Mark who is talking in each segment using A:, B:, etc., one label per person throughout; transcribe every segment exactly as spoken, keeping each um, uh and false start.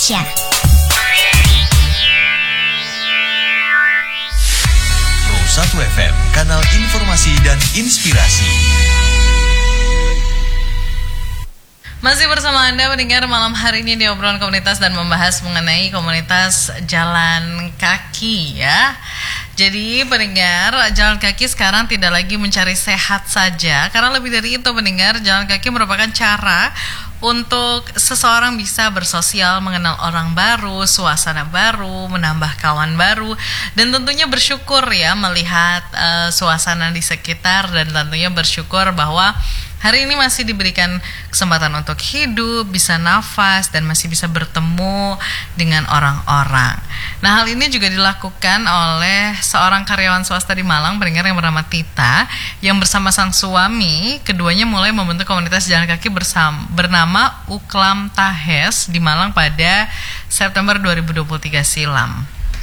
A: Indonesia.
B: Pro satu F M, kanal informasi dan inspirasi.
C: Masih bersama Anda mendengar malam hari ini di obrolan komunitas dan membahas mengenai komunitas jalan kaki ya. Jadi pendengar, jalan kaki sekarang tidak lagi mencari sehat saja, karena lebih dari itu pendengar, jalan kaki merupakan cara untuk seseorang bisa bersosial, mengenal orang baru, suasana baru, menambah kawan baru, dan tentunya bersyukur ya melihat uh, suasana di sekitar, dan tentunya bersyukur bahwa hari ini masih diberikan kesempatan untuk hidup, bisa nafas, dan masih bisa bertemu dengan orang-orang. Nah, hal ini juga dilakukan oleh seorang karyawan swasta di Malang, pendengar, yang bernama Tita, yang bersama sang suami, keduanya mulai membentuk komunitas jalan kaki bersama, bernama Uklam Tahes di Malang pada September dua ribu dua puluh tiga silam.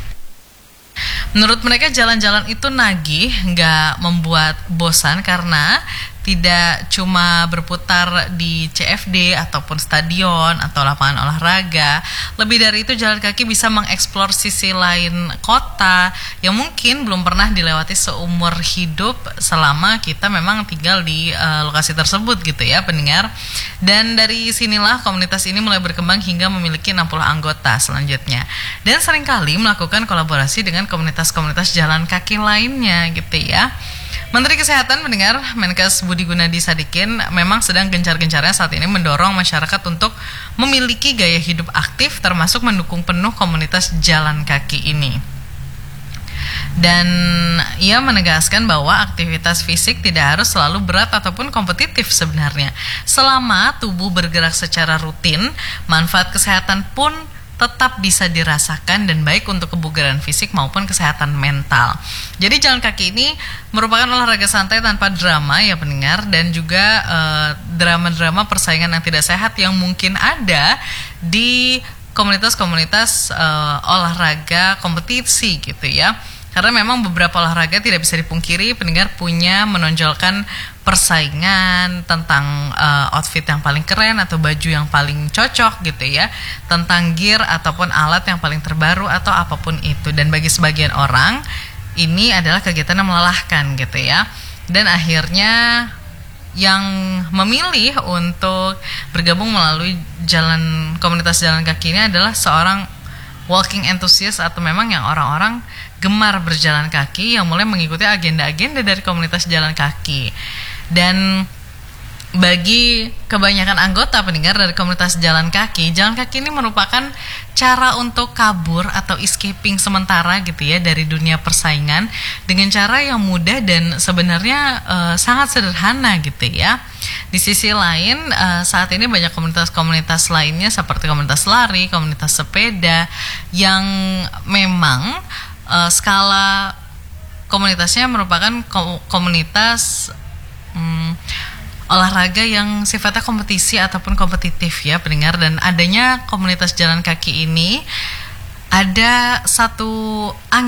C: Menurut mereka jalan-jalan itu nagih, nggak membuat bosan karena tidak cuma berputar di C F D ataupun stadion atau lapangan olahraga. Lebih dari itu, jalan kaki bisa mengeksplor sisi lain kota yang mungkin belum pernah dilewati seumur hidup selama kita memang tinggal di uh, lokasi tersebut gitu ya pendengar. Dan dari sinilah komunitas ini mulai berkembang hingga memiliki enam puluh anggota selanjutnya. Dan seringkali melakukan kolaborasi dengan komunitas-komunitas jalan kaki lainnya gitu ya. Menteri Kesehatan mendengar Menkes Budi Gunadi Sadikin memang sedang gencar-gencarnya saat ini mendorong masyarakat untuk memiliki gaya hidup aktif, termasuk mendukung penuh komunitas jalan kaki ini. Dan ia menegaskan bahwa aktivitas fisik tidak harus selalu berat ataupun kompetitif sebenarnya. Selama tubuh bergerak secara rutin, manfaat kesehatan pun tetap bisa dirasakan dan baik untuk kebugaran fisik maupun kesehatan mental. Jadi jalan kaki ini merupakan olahraga santai tanpa drama ya pendengar, dan juga eh, drama-drama persaingan yang tidak sehat yang mungkin ada di komunitas-komunitas eh, olahraga kompetisi gitu ya. Karena memang beberapa olahraga tidak bisa dipungkiri pendengar punya menonjolkan persaingan tentang uh, outfit yang paling keren atau baju yang paling cocok gitu ya, tentang gear ataupun alat yang paling terbaru atau apapun itu. Dan bagi sebagian orang ini adalah kegiatan yang melelahkan gitu ya. Dan akhirnya yang memilih untuk bergabung melalui jalan komunitas jalan kaki ini adalah seorang walking enthusiast atau memang yang orang-orang gemar berjalan kaki yang mulai mengikuti agenda-agenda dari komunitas jalan kaki. Dan bagi kebanyakan anggota pendengar dari komunitas jalan kaki, jalan kaki ini merupakan cara untuk kabur atau escaping sementara gitu ya dari dunia persaingan dengan cara yang mudah dan sebenarnya uh, sangat sederhana gitu ya. Di sisi lain, uh, saat ini banyak komunitas-komunitas lainnya seperti komunitas lari, komunitas sepeda yang memang uh, skala komunitasnya merupakan komunitas um, olahraga yang sifatnya kompetisi ataupun kompetitif ya pendengar. Dan adanya komunitas jalan kaki ini ada satu angin